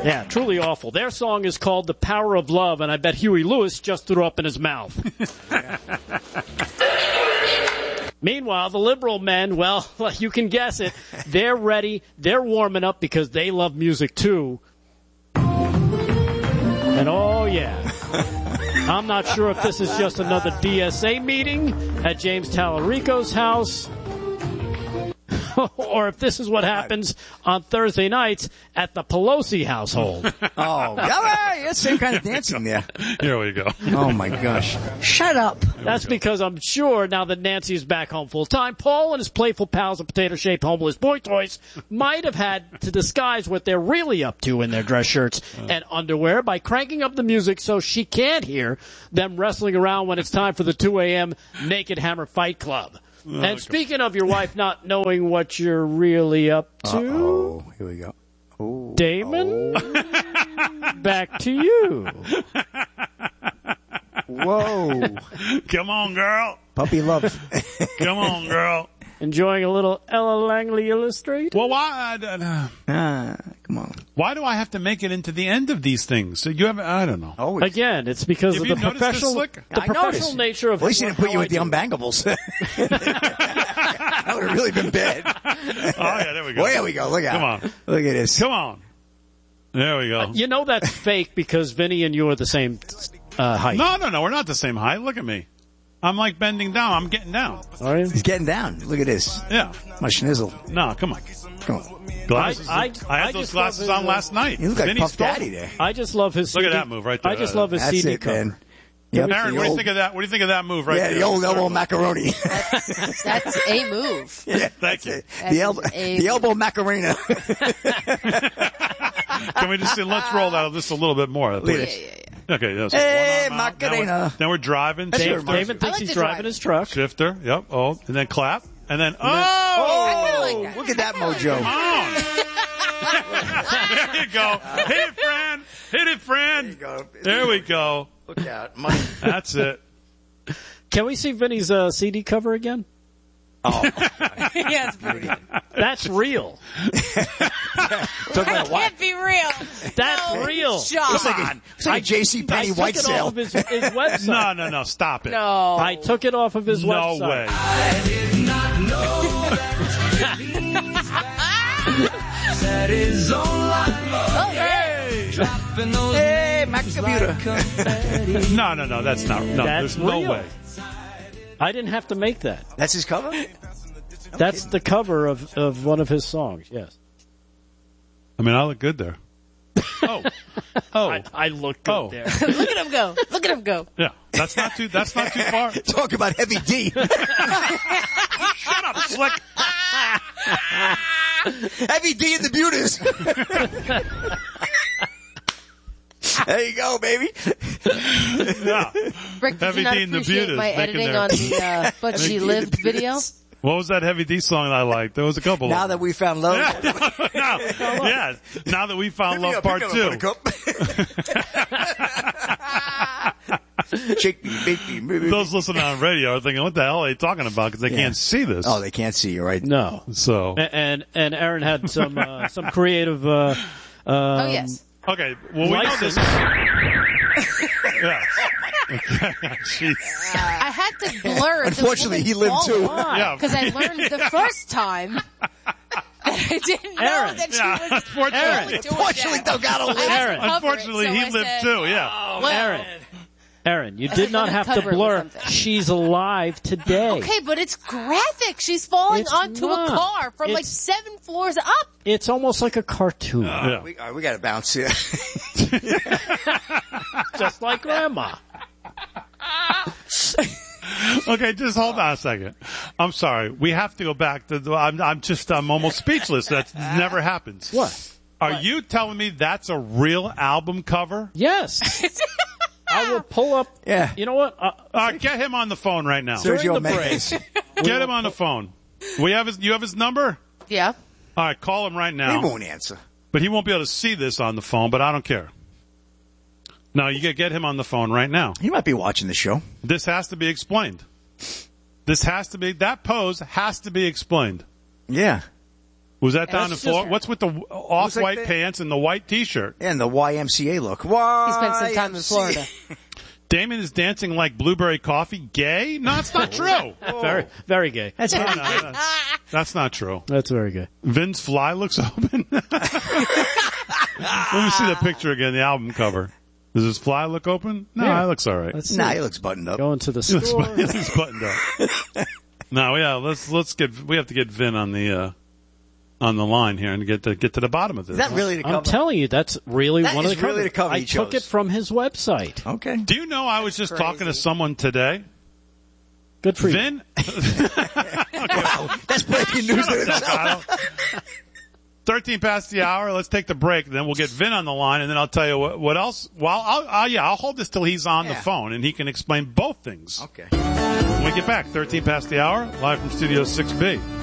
Yeah, truly awful. Their song is called The Power of Love, and I bet Huey Lewis just threw up in his mouth. Meanwhile, the liberal men, well, you can guess it. They're ready. They're warming up because they love music, too. And, oh, yeah. I'm not sure if this is just another DSA meeting at James Tallarico's house or if this is what happens on Thursday nights at the Pelosi household. Oh, yeah, same kind of dancing there. Here we go. Oh, my gosh. Shut up. That's because I'm sure now that Nancy is back home full time, Paul and his playful pals of potato-shaped homeless boy toys might have had to disguise what they're really up to in their dress shirts and underwear by cranking up the music so she can't hear them wrestling around when it's time for the 2 a.m. Naked Hammer Fight Club. And speaking of your wife not knowing what you're really up to. Oh, here we go. Oh, Damon, back to you. Whoa. Come on, girl. Puppy love. Come on, girl. Enjoying a little Ella Langley Illustrated? Well, why? Come on. Why do I have to make it into the end of these things? So you have, I don't know. Always. Again, it's because Have of you the noticed professional, this, Slick? the I professional noticed. nature of At least he didn't put you with the how I do. unbangables. That would have really been bad. Oh, yeah, there we go. Well, there we go. Look at Come on. Look at this. Come on. There we go. You know that's fake because Vinny and you are the same height. No, we're not the same height. Look at me. I'm like bending down. I'm getting down. Are you? He's getting down. Look at this. Yeah. My schnizzle. No, come on. Come on. Glasses. I had those just glasses love on his, last night. You look like Vinny Puff stole Daddy them. there. I just love his Look at CD. that move right there. I just love his That's CD it, cover. man. Yep, Aaron, the what do you old- think of that? What do you think of that move right Yeah, there? the old elbow macaroni. That's a move. Yeah, Thank you. the elbow macarena. Can we just let's roll that just a little bit more. Look at please. this. Okay. Yes. Hey, One arm out. Macarena. Then we're driving. David I thinks like he's to driving drive. his truck. Shifter. Yep. Oh, and then clap. And then, Oh, like that. look at that mojo. Come on. There you go. Hit it, friend. Hit it, friend. There you go. There we go. Look out. Money. That's it. Can we see Vinny's CD cover again? Yeah, it's pretty good. That's real. That can't be real. That's No, real. John. It's like a J.C. I Penney took white it sale. off of his website. No. Stop it. No. I took it off of his No website. way. Oh, yeah. Hey, Mac computer. No. That's not. No, That's there's no real. way. I didn't have to make that. That's his cover? That's the cover of one of his songs, yes. I mean, I look good there. Oh. I look good Oh. there. Look at him go. Look at him go. Yeah. That's not too far. Talk about heavy D. Shut up, Slick. Heavy D in the beauties. There you go, baby. Yeah. Rick, did Heavy you not D and the appreciate Beauties my making editing their- on the But She Lived video? What was that Heavy D song I liked? There was a couple. Now of that we found love. yeah. Now that we found love, part two. Shake me, bake me, move me. Those listening on radio are thinking, "What the hell are they talking about?" Because they Yeah. can't see this. Oh, they can't see you, right? No. So And Aaron had some creative Oh, yes. okay. Well, we know this. license. Yeah. Jeez. I had to blur. Unfortunately, he lived too. Yeah. Because I learned the first time that I didn't know Aaron. that she Yeah. was Unfortunately. going to Unfortunately, Delgado lived. Aaron. Unfortunately, he lived too. Yeah. Well, Aaron, you I did said, not let me have to cover it with blur. something. She's alive today. Okay, but it's graphic. She's falling It's onto not. a car from like It's- 7 floors up. It's almost like a cartoon, Yeah. We got to bounce here. just like Grandma. Okay, just hold on a second. I'm sorry. We have to go back to. I'm almost speechless. That never happens. What? Are you telling me that's a real album cover? Yes. I will pull up. Yeah. You know what? Get him on the phone right now. During Sergio the Mendes. Get him on the phone. You have his number? Yeah. All right, call him right He now. won't answer. But he won't be able to see this on the phone, but I don't care. No, you get him on the phone right now. He might be watching the show. This has to be explained. That pose has to be explained. Yeah. Was that down in That's Florida? just- What's with the off-white that? pants and the white T-shirt? And the YMCA look. He spent some time in Florida. Damon is dancing like blueberry coffee. Gay? No, it's not true. Very, very gay. That's No, heavy. that's not true. That's very gay. Vin's fly looks open. Let me see the picture again, the album cover. Does his fly look open? No, Yeah. it looks all right. Let's see. Nah, he looks buttoned up. Going to the He looks, store. he looks buttoned up. No, yeah, we have to get Vin on the line here and get to the bottom of this. Is that really the cover? I'm telling you, that's really That one of is the really covers. the cover I he took chose. it from his website. Okay. Do you know I was just talking to someone today? Good for you. Vin? That's breaking news in itself. 13 past the hour. Let's take the break. Then we'll get Vin on the line, and then I'll tell you what else. Well, I'll hold this till he's on the Yeah. phone, and he can explain both things. Okay. When we get back, 13 past the hour, live from Studio 6B.